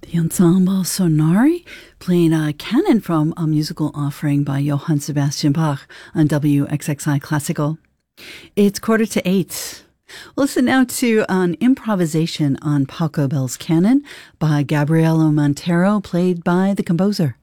The Ensemble Sonari playing a canon from a musical offering by Johann Sebastian Bach on WXXI Classical. It's 7:45. Listen now to an improvisation on Pachelbel's canon by Gabriele Montero, played by the composer.